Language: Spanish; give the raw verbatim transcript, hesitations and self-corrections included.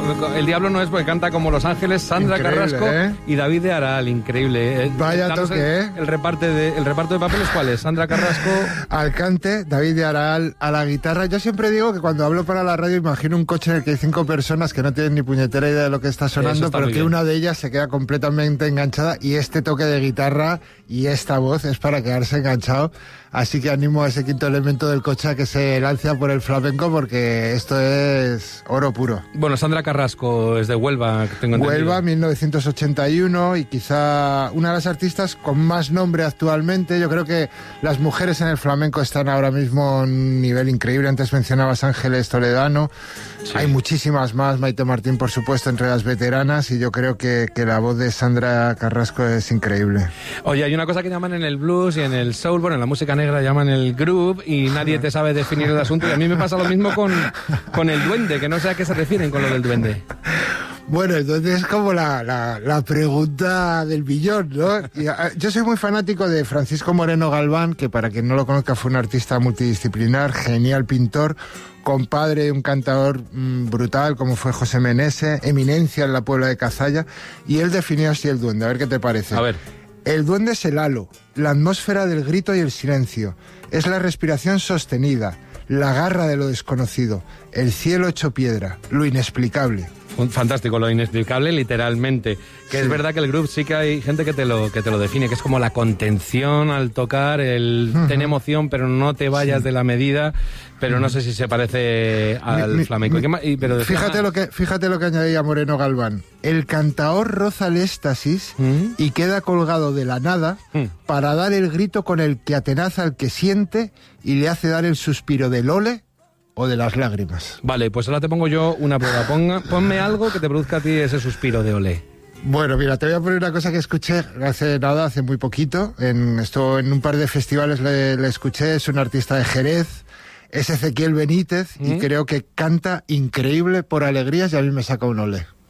el diablo no es porque canta como Los Ángeles, Sandra Increíble, Carrasco ¿eh? y David de Aral, increíble. Vaya Danos toque, el, ¿eh? El, reparte de, el reparto de papeles, ¿cuál es? Sandra Carrasco... Al cante, David de Aral a la guitarra. Yo siempre digo que cuando hablo para la radio imagino un coche en el que hay cinco personas que no tienen ni puñetera idea de lo que está sonando, está pero muy que bien. una de ellas se queda completamente enganchada, y este toque de guitarra y esta voz es para quedarse enganchado. Así que animo a ese quinto elemento del coche a que se lance por el flamenco, porque esto es oro puro. Bueno, Sandra Carrasco es de Huelva, tengo entendido. Huelva, mil novecientos ochenta y uno, y quizá una de las artistas con más nombre actualmente. Yo creo que las mujeres en el flamenco están ahora mismo a un nivel increíble. Antes mencionabas Ángeles Toledano. Sí. Hay muchísimas más, Maite Martín, por supuesto, entre las veteranas, y yo creo que, que la voz de Sandra Carrasco es increíble. Oye, hay una cosa que llaman en el blues y en el soul, bueno, en la música negra llaman el groove, y nadie te sabe definir el asunto, y a mí me pasa lo mismo con, con el duende, que no sé a qué se refieren con lo del duende. Bueno, entonces es como la, la, la pregunta del billón, ¿no? Y, a, yo soy muy fanático de Francisco Moreno Galván, que para quien no lo conozca fue un artista multidisciplinar, genial pintor, compadre de un cantador mmm, brutal como fue José Menese, eminencia en la Puebla de Cazalla, y él definió así el duende. A ver qué te parece. A ver. El duende es el halo, la atmósfera del grito y el silencio. Es la respiración sostenida, la garra de lo desconocido, el cielo hecho piedra, lo inexplicable. Fantástico, lo inexplicable, literalmente. Que sí. Es verdad que el groove sí que hay gente que te lo que te lo define, que es como la contención al tocar, el uh-huh. ten emoción, pero no te vayas sí. de la medida, pero uh-huh. no sé si se parece al mi, mi, flamenco. Mi, ¿Qué, pero decía, fíjate, lo que, fíjate lo que añadía Moreno Galván. El cantaor roza el éxtasis uh-huh. y queda colgado de la nada uh-huh. para dar el grito con el que atenaza al que siente y le hace dar el suspiro del ole o de las lágrimas. Vale, pues ahora te pongo yo una prueba. Ponga, ponme algo que te produzca a ti ese suspiro de olé. Bueno, mira, te voy a poner una cosa que escuché hace nada, hace muy poquito. En, esto, en un par de festivales le, le escuché. Es un artista de Jerez, es Ezequiel Benítez, ¿Mm? Y creo que canta increíble por alegrías, y a mí me saca un olé.